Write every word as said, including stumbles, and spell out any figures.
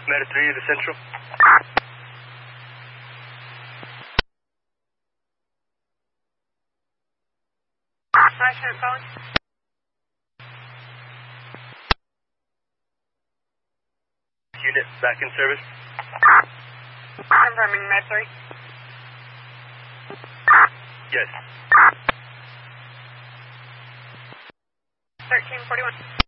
Meta three, the Central. Nice hand phone. Unit back in service. Confirming Meta three. Yes. thirteen forty-one.